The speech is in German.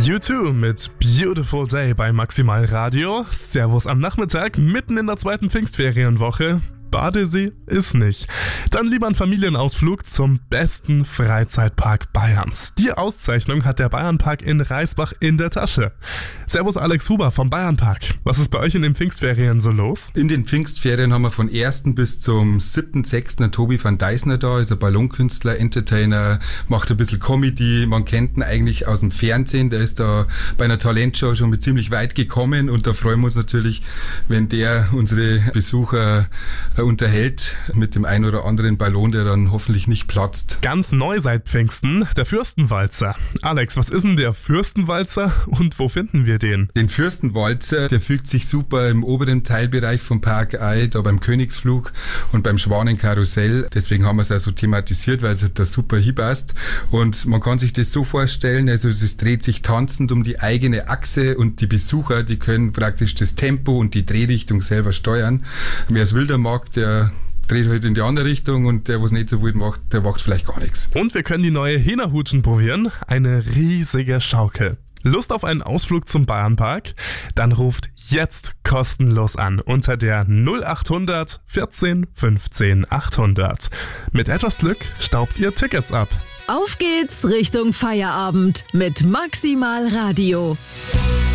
U2 mit Beautiful Day bei Maximal Radio. Servus am Nachmittag, mitten in der zweiten Pfingstferienwoche. Badesee ist nicht. Dann lieber ein Familienausflug zum besten Freizeitpark Bayerns. Die Auszeichnung hat der Bayernpark in Reisbach in der Tasche. Servus Alex Huber vom Bayernpark. Was ist bei euch in den Pfingstferien so los? In den Pfingstferien haben wir von 1. bis zum 7.6. Tobi van Deisner da, ist ein Ballonkünstler, Entertainer, macht ein bisschen Comedy. Man kennt ihn eigentlich aus dem Fernsehen. Der ist da bei einer Talentshow schon mit ziemlich weit gekommen und da freuen wir uns natürlich, wenn der unsere Besucher unterhält mit dem ein oder anderen Ballon, der dann hoffentlich nicht platzt. Ganz neu seit Pfingsten, der Fürstenwalzer. Alex, was ist denn der Fürstenwalzer und wo finden wir den? Den Fürstenwalzer, der fügt sich super im oberen Teilbereich vom Park ein, da beim Königsflug und beim Schwanenkarussell. Deswegen haben wir es auch so thematisiert, weil es halt da super hinpasst. Und man kann sich das so vorstellen, also es dreht sich tanzend um die eigene Achse und die Besucher, die können praktisch das Tempo und die Drehrichtung selber steuern. Wer es wilder mag, der dreht halt in die andere Richtung und der, was nicht so wild macht, der macht vielleicht gar nichts. Und wir können die neue Hina-Hutschen probieren. Eine riesige Schaukel. Lust auf einen Ausflug zum Bayernpark? Dann ruft jetzt kostenlos an unter der 0800 14 15 800. Mit etwas Glück staubt ihr Tickets ab. Auf geht's Richtung Feierabend mit Maximal Radio.